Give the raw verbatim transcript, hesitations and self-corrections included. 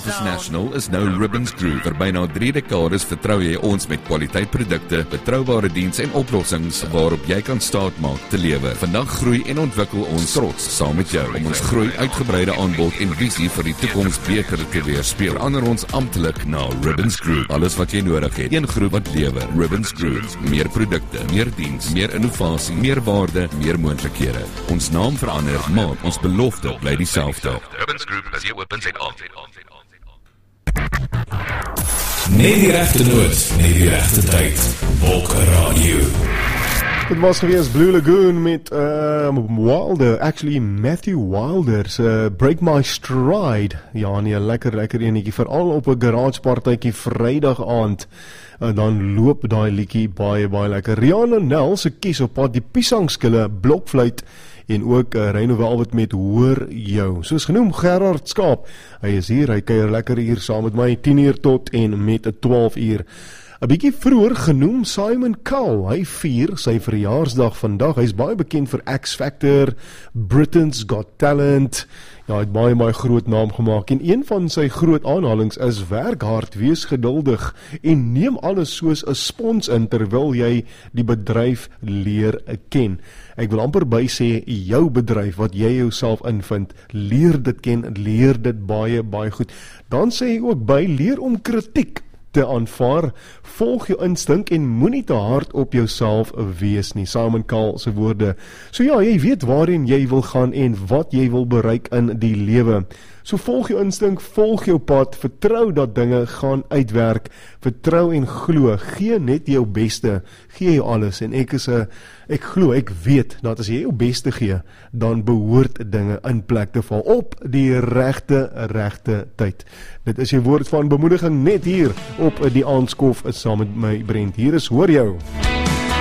Office National is nou Ribbons Group. Vir byna drie dekades vertrou jy ons met kwaliteitprodukte, betroubare diens en oplossings waarop jy kan staatmaak te lewe. Vandag groei en ontwikkel ons trots saam met jou om ons groei, uitgebreide aanbod en visie vir die toekoms beter te weerspieël. Verander ons amptelik na Ribbons Group. Alles wat jy nodig het. Een groep wat lewer. Ribbons Group. Meer produkte, meer diens, meer innovasie, meer waarde, meer moontlikhede. Ons naam verander, maar ons belofte bly dieselfde. Ribbons Group is hier open Zuid-Afrika. Nee die regte noot, nee die regte tyd. Wolk Radio. Dit was gewees Blue Lagoon met uh, Wilder, actually Matthew Wilder's uh, Break My Stride. Ja nee, lekker lekker enetjie, veral op 'n garagepartytjie Vrydag aand. En dan loop daai liedjie baie baie lekker. Rihanna Nel se kies op pad, die piesangskille, blokfluit en ook uh, Reino Welwit met Hoor Jou. Soos genoem, Gerard Skaap. Hy is hier, hy kuier lekker hier saam met my tien uur tot en met twaalf uur. 'n Bietjie vroeër genoem Simon Cowell. Hy vier sy verjaarsdag vandag. Hy's baie bekend vir X Factor, Britain's Got Talent. Ja, hy het baie baie groot naam gemaak en een van sy groot aanhalings is werk hard, wees geduldig en neem alles soos 'n spons in terwyl jy die bedryf leer ken. Ek wil amper by sê, jou bedryf wat jy jouself invind, leer dit ken, leer dit baie baie goed. Dan sê hy ook by, leer om kritiek te aanvaar, volg jou instink en moenie te hard op jouself wees nie. Simon Cowell se woorde. So ja, jy weet waarheen jy wil gaan en wat jy wil bereik in die lewe. So volg jou instink, volg jou pad, vertrou dat dinge gaan uitwerk, vertrou en glo, gee net jou beste, gee jou alles en ek is 'n ek glo, ek weet dat as jy jou beste gee, dan behoort dinge in plek te val op die regte regte tyd. Dit is 'n woord van bemoediging net hier op die Aanskof saam met my Brent. Hier is Hoor Jou.